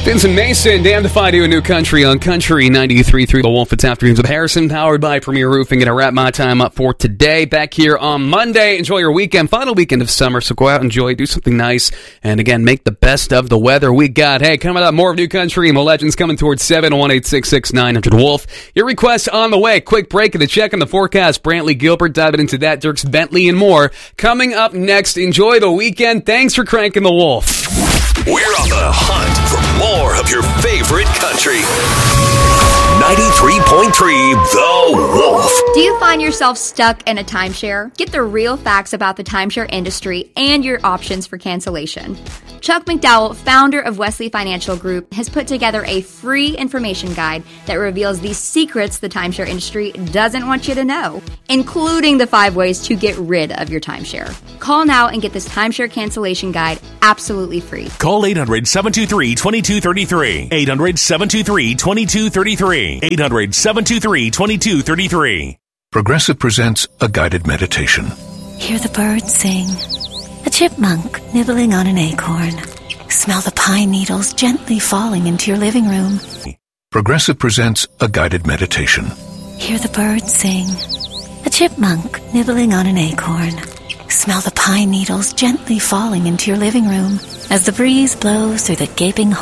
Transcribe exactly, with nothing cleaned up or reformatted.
Vincent Mason, Damned If I Do, a new country on Country ninety-three point three The Wolf. It's Afternoons with Harrison, powered by Premier Roofing. Gonna wrap my time up for today. Back here on Monday. Enjoy your weekend, final weekend of summer. So go out, enjoy, do something nice, and again, make the best of the weather we got. Hey, coming up, more of New Country and Mo Legends coming towards seven one eight six six nine hundred Wolf. Your requests on the way. Quick break and a check on the forecast. Brantley Gilbert diving into that. Dirks Bentley and more coming up next. Enjoy the weekend. Thanks for cranking the Wolf. We're on the hunt for more of your favorite country. ninety-three point three The Wolf. Do you find yourself stuck in a timeshare? Get the real facts about the timeshare industry and your options for cancellation. Chuck McDowell, founder of Wesley Financial Group, has put together a free information guide that reveals the secrets the timeshare industry doesn't want you to know, including the five ways to get rid of your timeshare. Call now and get this timeshare cancellation guide absolutely free. Call eight hundred, seven two three, two two three three. eight hundred, seven two three, two two three three. eight hundred, seven two three, two two three three. Progressive presents a guided meditation. Hear the birds sing. A chipmunk nibbling on an acorn. Smell the pine needles gently falling into your living room. Progressive presents a guided meditation. Hear the birds sing. A chipmunk nibbling on an acorn. Smell the pine needles gently falling into your living room as the breeze blows through the gaping hole